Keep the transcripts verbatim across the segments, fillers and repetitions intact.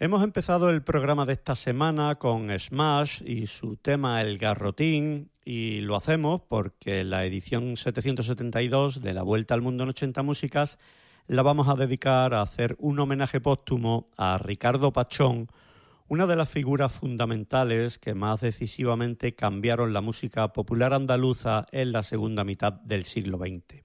Hemos empezado el programa de esta semana con Smash y su tema El Garrotín, y lo hacemos porque la edición setecientos setenta y dos de la Vuelta al Mundo en ochenta Músicas la vamos a dedicar a hacer un homenaje póstumo a Ricardo Pachón, una de las figuras fundamentales que más decisivamente cambiaron la música popular andaluza en la segunda mitad del siglo veinte.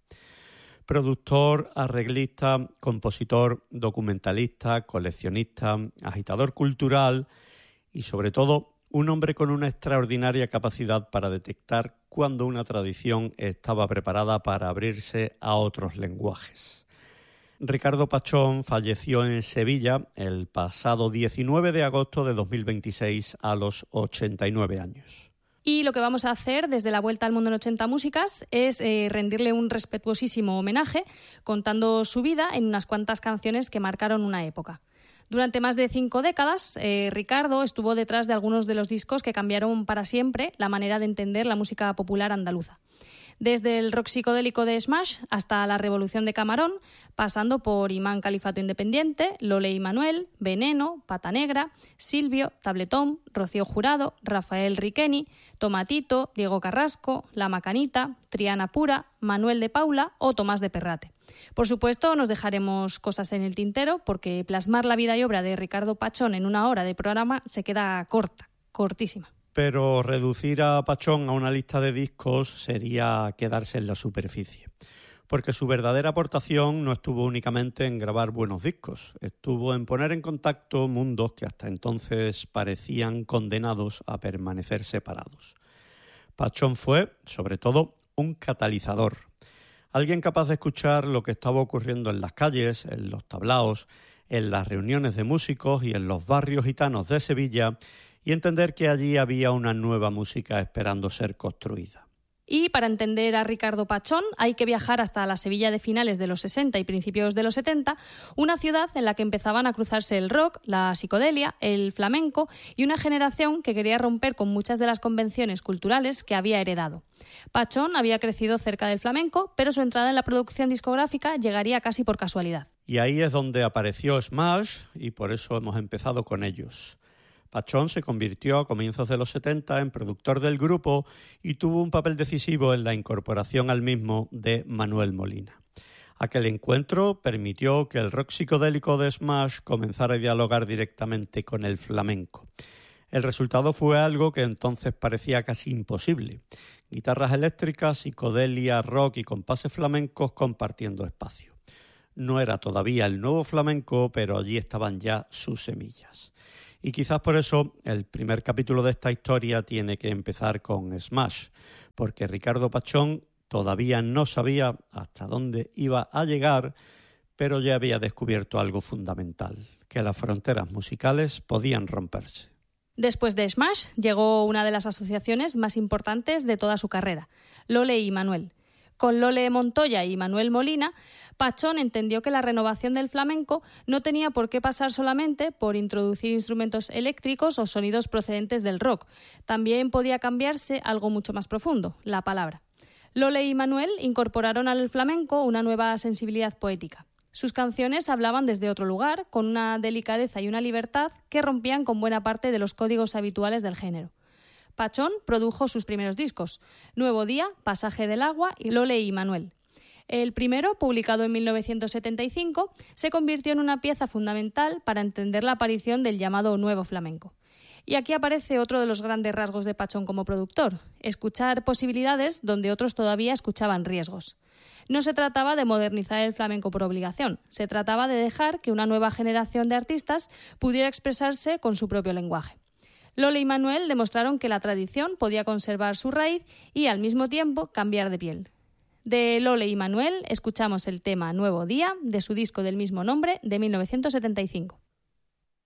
Productor, arreglista, compositor, documentalista, coleccionista, agitador cultural y, sobre todo, un hombre con una extraordinaria capacidad para detectar cuando una tradición estaba preparada para abrirse a otros lenguajes. Ricardo Pachón falleció en Sevilla el pasado diecinueve de agosto de dos mil veintiséis a los ochenta y nueve años. Y lo que vamos a hacer desde la Vuelta al Mundo en ochenta Músicas es eh, rendirle un respetuosísimo homenaje contando su vida en unas cuantas canciones que marcaron una época. Durante más de cinco décadas, eh, Ricardo estuvo detrás de algunos de los discos que cambiaron para siempre la manera de entender la música popular andaluza. Desde el rock psicodélico de Smash hasta la Revolución de Camarón, pasando por Imán Califato Independiente, Lole y Manuel, Veneno, Pata Negra, Silvio, Tabletón, Rocío Jurado, Rafael Riqueni, Tomatito, Diego Carrasco, La Macanita, Triana Pura, Manuel de Paula o Tomás de Perrate. Por supuesto, nos dejaremos cosas en el tintero porque plasmar la vida y obra de Ricardo Pachón en una hora de programa se queda corta, cortísima. Pero reducir a Pachón a una lista de discos sería quedarse en la superficie, porque su verdadera aportación no estuvo únicamente en grabar buenos discos, estuvo en poner en contacto mundos que hasta entonces parecían condenados a permanecer separados. Pachón fue, sobre todo, un catalizador, alguien capaz de escuchar lo que estaba ocurriendo en las calles, en los tablaos, en las reuniones de músicos y en los barrios gitanos de Sevilla, y entender que allí había una nueva música esperando ser construida. Y para entender a Ricardo Pachón hay que viajar hasta la Sevilla de finales de los sesenta y principios de los setenta, una ciudad en la que empezaban a cruzarse el rock, la psicodelia, el flamenco y una generación que quería romper con muchas de las convenciones culturales que había heredado. Pachón había crecido cerca del flamenco, pero su entrada en la producción discográfica llegaría casi por casualidad. Y ahí es donde apareció Smash y por eso hemos empezado con ellos. Pachón se convirtió a comienzos de los setenta en productor del grupo y tuvo un papel decisivo en la incorporación al mismo de Manuel Molina. Aquel encuentro permitió que el rock psicodélico de Smash comenzara a dialogar directamente con el flamenco. El resultado fue algo que entonces parecía casi imposible. Guitarras eléctricas, psicodelia, rock y compases flamencos compartiendo espacio. No era todavía el nuevo flamenco, pero allí estaban ya sus semillas. Y quizás por eso el primer capítulo de esta historia tiene que empezar con Smash, porque Ricardo Pachón todavía no sabía hasta dónde iba a llegar, pero ya había descubierto algo fundamental, que las fronteras musicales podían romperse. Después de Smash llegó una de las asociaciones más importantes de toda su carrera, Lole y Manuel. Con Lole Montoya y Manuel Molina, Pachón entendió que la renovación del flamenco no tenía por qué pasar solamente por introducir instrumentos eléctricos o sonidos procedentes del rock. También podía cambiarse algo mucho más profundo, la palabra. Lole y Manuel incorporaron al flamenco una nueva sensibilidad poética. Sus canciones hablaban desde otro lugar, con una delicadeza y una libertad que rompían con buena parte de los códigos habituales del género. Pachón produjo sus primeros discos, Nuevo Día, Pasaje del Agua y Lole y Manuel. El primero, publicado en mil novecientos setenta y cinco, se convirtió en una pieza fundamental para entender la aparición del llamado nuevo flamenco. Y aquí aparece otro de los grandes rasgos de Pachón como productor, escuchar posibilidades donde otros todavía escuchaban riesgos. No se trataba de modernizar el flamenco por obligación, se trataba de dejar que una nueva generación de artistas pudiera expresarse con su propio lenguaje. Lole y Manuel demostraron que la tradición podía conservar su raíz y, al mismo tiempo, cambiar de piel. De Lole y Manuel escuchamos el tema Nuevo Día, de su disco del mismo nombre, de mil novecientos setenta y cinco.